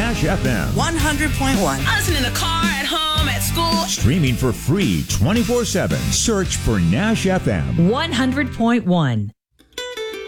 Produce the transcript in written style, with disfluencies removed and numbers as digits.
Nash FM. 100.1. I listen in the car, at home, at school. Streaming for free 24/7. Search for Nash FM. 100.1.